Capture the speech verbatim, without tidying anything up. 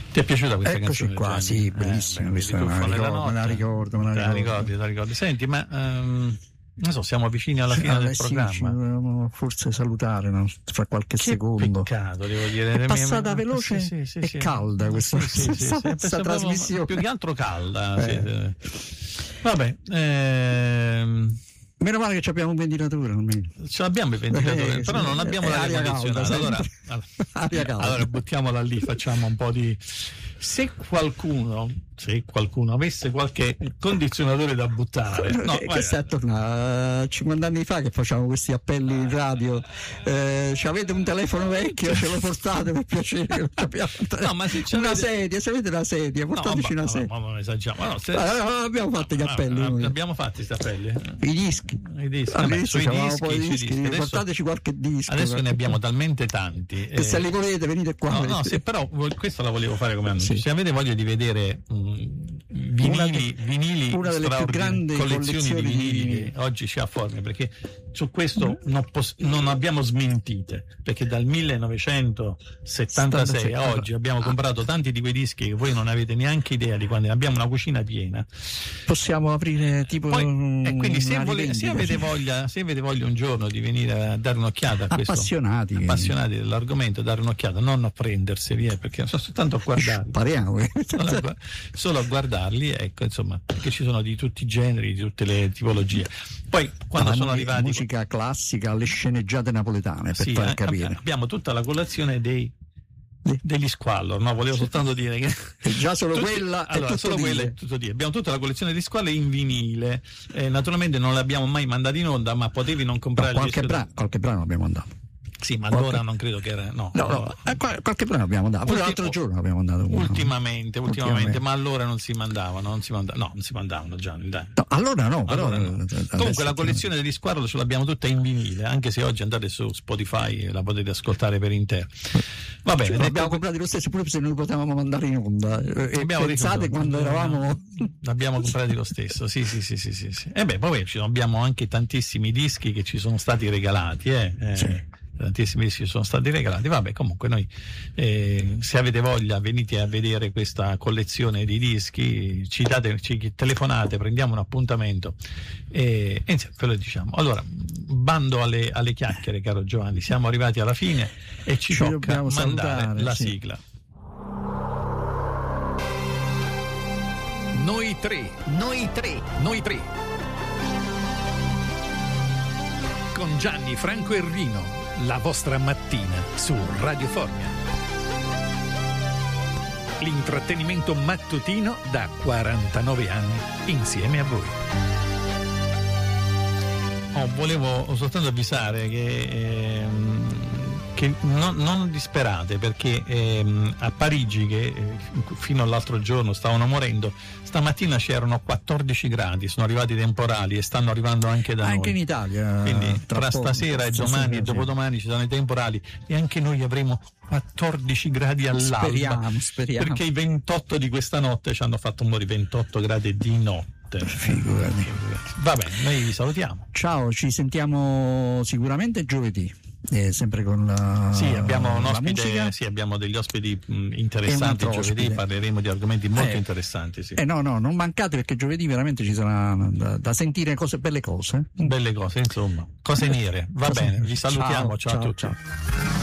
Ti è piaciuta questa Eccoci canzone? qua, sì, bellissima, eh, questa me la ricordo, me la ricordo, me la ricordo. ricordi, te la ricordi. Senti, ma um, non so, siamo vicini alla Sì, fine eh, del sì, programma. ci dobbiamo forse salutare, no? Fra qualche Che secondo. Peccato, devo dire. È passata veloce sì, sì, sì, e sì. calda questa, sì, sì, sì, questa, sì, questa trasmissione. Più che altro calda. Eh. Sì. Vabbè, ehm... meno male che abbiamo un ventilatore almeno. Ce l'abbiamo il ventilatore, eh, però sì, non abbiamo l'aria condizionata. Allora, aria calda. allora buttiamola lì, facciamo un po' di. Se qualcuno, se qualcuno avesse qualche condizionatore da buttare, no, che stai a tornare cinquanta anni fa che facciamo questi appelli in radio, eh, ci avete un telefono vecchio, ce lo portate per piacere. No, ma se una avete... sedia, se avete una sedia, portateci no, una ma, sedia. ma, ma non esageriamo. No, se... ah, abbiamo fatto gli appelli. Ah, noi. Abbiamo fatto questi appelli. I dischi. I dischi. Vabbè, All'inizio sui c'avevamo dischi, poi i sui dischi, dischi. Adesso, portateci qualche disco. adesso ne abbiamo talmente tanti. E se li volete venite qua. No, no, se però questo la volevo fare come annuncio. Sì. Se avete voglia di vedere mh, vinili, una, de, vinili una delle più grandi collezioni, collezioni di vinili di... che oggi ci ha forme, perché su questo non, pos- non abbiamo smentite, perché dal millenovecentosettantasei a oggi abbiamo comprato tanti di quei dischi che voi non avete neanche idea di quando ne abbiamo una cucina piena. Possiamo aprire tipo Poi, un, e quindi se, vole, se avete sì. voglia se avete voglia un giorno di venire a dare un'occhiata a questo, appassionati appassionati dell'argomento, dare un'occhiata, non a prenderseli, eh, perché sto soltanto a guardarli. Spariamo. Solo a, solo a guardarli, ecco, insomma, perché ci sono di tutti i generi, di tutte le tipologie. Poi quando ah, sono arrivati musica classica, le sceneggiate napoletane, per sì, far eh, capire. Abbiamo tutta la colazione dei degli Squallor, no? Volevo soltanto dire che già solo tutti, quella è allora, tutto solo dire. quella è tutto dire. Abbiamo tutta la collezione di Squallor in vinile, eh, naturalmente non l'abbiamo mai mandata in onda, ma potevi non comprare no, qualche, il bra- qualche brano abbiamo mandato. Sì, ma qualche... allora non credo che era no, no, allora... no eh, qualche brano abbiamo dato. Pure l'altro giorno abbiamo dato uno. Ultimamente, ultimamente, ultimamente, ma allora non si mandavano, non si mandavano, no, non si mandavano Gianni, dai. No, allora no, però allora no. Comunque la collezione degli Squallor ce l'abbiamo tutta in vinile, anche se oggi andate su Spotify e la potete ascoltare per intero. Va bene, cioè, l'abbiamo comprati lo stesso, pure se noi potevamo mandare in onda. E abbiamo pensate ricordato, quando eravamo l'abbiamo comprati lo stesso, sì, sì, sì, sì, sì, sì. E beh, poi abbiamo anche tantissimi dischi che ci sono stati regalati, eh. eh. Sì. Tantissimi dischi sono stati regalati. Vabbè, comunque noi eh, se avete voglia venite a vedere questa collezione di dischi, ci date, ci telefonate, prendiamo un appuntamento e, e insieme ve lo diciamo. Allora, bando alle, alle chiacchiere, caro Giovanni, siamo arrivati alla fine e ci, ci tocca mandare salutare, la sì. sigla. Noi tre, noi tre, noi tre. Con Gianni, Franco e Rino. La vostra mattina su Radio Formia. L'intrattenimento mattutino da quarantanove anni insieme a voi. Oh, volevo soltanto avvisare che, ehm, che non, non disperate, perché ehm, a Parigi, che eh, fino all'altro giorno stavano morendo, stamattina c'erano quattordici gradi, sono arrivati i temporali e stanno arrivando anche da anche noi. in Italia. Quindi tra, tra stasera e domani stasera, e dopodomani ci sono i temporali e anche noi avremo quattordici gradi all'alba. Speriamo, speriamo. Perché i ventotto di questa notte ci hanno fatto morire ventotto gradi di notte. Figurati. Va bene, noi vi salutiamo. Ciao, ci sentiamo sicuramente giovedì. Eh, sempre con la sì abbiamo un la ospite musica. Sì, abbiamo degli ospiti mh, interessanti giovedì ospite. Parleremo di argomenti molto eh, interessanti sì. eh no no non mancate, perché giovedì veramente ci sarà da, da sentire cose, belle cose belle cose insomma, cose nere. Va cose bene, nere. vi salutiamo, ciao, ciao, ciao a tutti ciao.